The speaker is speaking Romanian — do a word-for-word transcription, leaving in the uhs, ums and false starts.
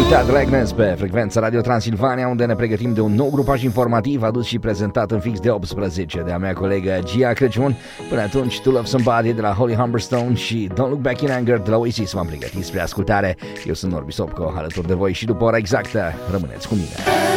Tad Regnes pe frecvența Radio Transilvania, unde ne pregătim de un nou grupaj informativ adus și prezentat în fix de optsprezece de a mea colegă Gia Crăciun. Până atunci, To Love Somebody de la Holly Humberstone și Don't Look Back in Anger de la Oasis v-am pregătit spre ascultare. Eu sunt Norbi Sopco, alături de voi și după ora exactă. Rămâneți cu mine.